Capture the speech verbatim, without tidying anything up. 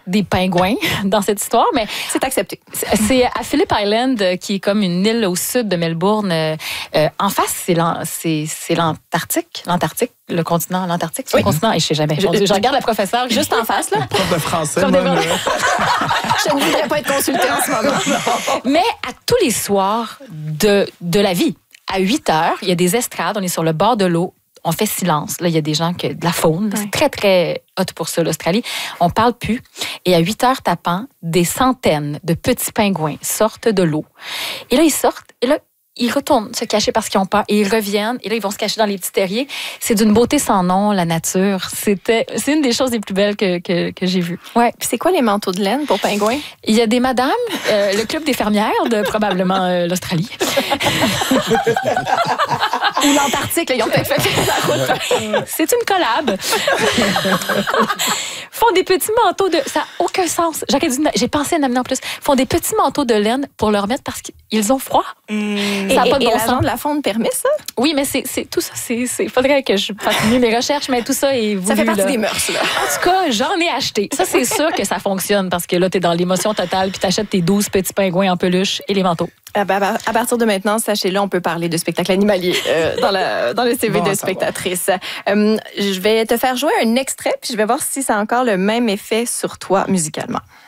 des pingouins dans cette histoire, mais c'est accepté. C'est à Phillip Island, qui est comme une île au sud de Melbourne. Euh, en face, c'est, l'an, c'est, c'est l'Antarctique. L'Antarctique, le continent, l'Antarctique, c'est oui. le continent. Et je sais jamais. Je, je, je regarde la professeure juste en face. Là. Prof de français. Prof de moi, je ne voudrais pas être consultée en ce moment. Mais à tous les soirs de, de la vie, à huit heures, il y a des estrades, on est sur le bord de l'eau. On fait silence. Là, il y a des gens qui de la faune. Ouais. C'est très, très hot pour ça, l'Australie. On parle plus. Et à huit heures tapant, des centaines de petits pingouins sortent de l'eau. Et là, ils sortent. Et là, ils retournent se cacher parce qu'ils ont peur. Et ils reviennent. Et là, ils vont se cacher dans les petits terriers. C'est d'une beauté sans nom, la nature. C'était, c'est une des choses les plus belles que, que, que j'ai vues. Ouais. Puis c'est quoi les manteaux de laine pour pingouins? Il y a des madames, euh, le club des fermières de probablement euh, l'Australie. Ou l'Antarctique, là, ils ont peut-être fait la route. C'est une collab. Font des petits manteaux de... Ça n'a aucun sens. Jacques dit, j'ai pensé à en amener en plus. Font des petits manteaux de laine pour leur mettre parce qu'ils ont froid. Mmh. Ça n'a pas de et, bon et sens. De la faune permet ça? Oui, mais c'est, c'est tout ça. Il faudrait que je fasse mieux mes recherches, mais tout ça est voulu. Ça fait partie là. des mœurs, là. En tout cas, j'en ai acheté. Ça, c'est sûr que ça fonctionne parce que là, tu es dans l'émotion totale puis tu achètes tes douze petits pingouins en peluche et les manteaux. À partir de maintenant, sachez-le, on peut parler de spectacle animalier euh, dans, la, dans le C V bon, de spectatrice. Euh, je vais te faire jouer un extrait, puis je vais voir si ça a encore le même effet sur toi musicalement.